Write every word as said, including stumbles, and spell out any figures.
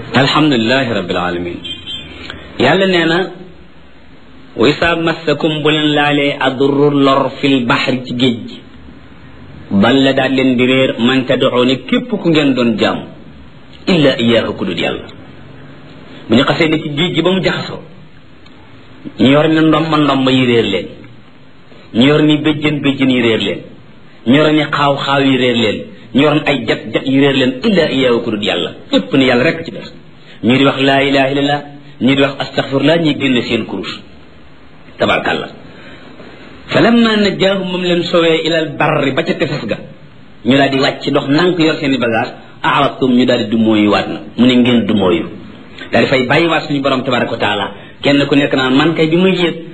alhamdulilahi rabbil alamin yàlla nee na wa isa massakum bu leen laalee adurru lor fil baxri ci géej gi balla daal leen di réer man tad'uuni képp ku ngeen doon jaam illa iyaahu ku dul yàlla bu ñu xasee ne ci géej gi ba mu jaxasoo ñu yor ni ndomba ndomba yi réer leen ñu yor ni béjjën béjjën yi réer leen ñu yor ni xaaw xaaw yi réer leen ñu yor ay jat jat yi réer leen illa iyaahu ku dul yàlla képp ni yàlla rekk ci def ñii di wax laa ilaha illallah ñii di wax astaghfirullah ñii génn seen kurus tabarkàllah falamma najjaahum moom leen sowee ilal barri ba ca tefes ga ñu daal di wàcc ndox nank yor seen i bagage a'radtum ñu daal di dumóoyu waat na mu ne ngeen dumóoyu daal di fay bàyyiwaat suñu borom tabaraka wa taala kenn ku nekk naan man kay bi muy yéeg